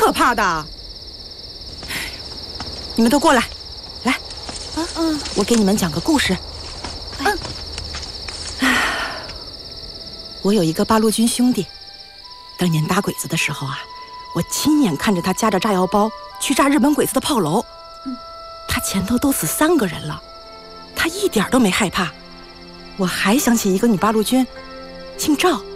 可怕的。你们都过来，来，我给你们讲个故事。我有一个八路军兄弟，当年打鬼子的时候啊，我亲眼看着他夹着炸药包去炸日本鬼子的炮楼。他前头都死3个人了，他一点都没害怕。我还想起一个女八路军，姓赵，